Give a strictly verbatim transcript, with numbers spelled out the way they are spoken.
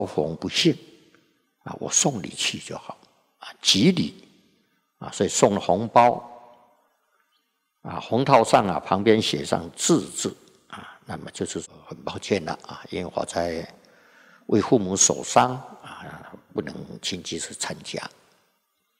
逢不幸啊，我送你去就好啊，吉礼啊，所以送红包啊，红套上啊旁边写上字字啊，那么就是很抱歉了啊，因为我在为父母守丧啊，不能亲自去参加。